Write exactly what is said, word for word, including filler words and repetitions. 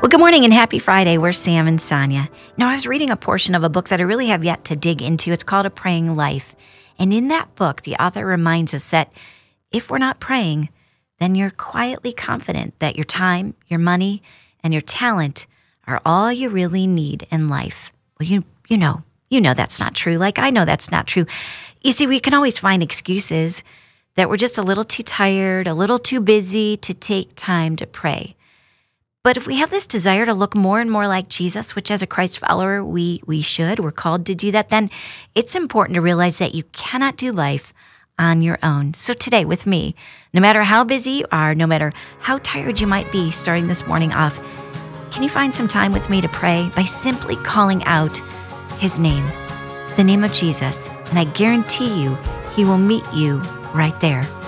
Well, good morning and happy Friday. We're Sam and Sonia. Now, I was reading a portion of a book that I really have yet to dig into. It's called A Praying Life. And in that book, the author reminds us that if we're not praying, then you're quietly confident that your time, your money, and your talent are all you really need in life. Well, you you know, you know that's not true. Like I know that's not true. You see, we can always find excuses that we're just a little too tired, a little too busy to take time to pray. But if we have this desire to look more and more like Jesus, which as a Christ follower we we should, we're called to do that, then it's important to realize that you cannot do life on your own. So today with me, no matter how busy you are, no matter how tired you might be starting this morning off, can you find some time with me to pray by simply calling out his name, the name of Jesus, and I guarantee you he will meet you right there.